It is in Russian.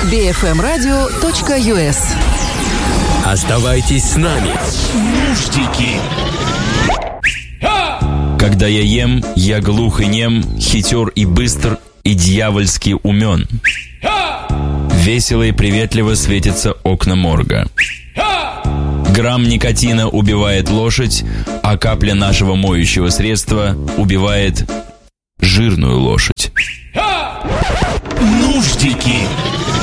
bfmradio.us. Оставайтесь с нами. Нуждики. Когда я ем, я глух и нем, хитер и быстр, и дьявольски умен. Весело и приветливо светятся окна морга. Грамм никотина убивает лошадь, а капля нашего моющего средства убивает жирную лошадь. Нуждики.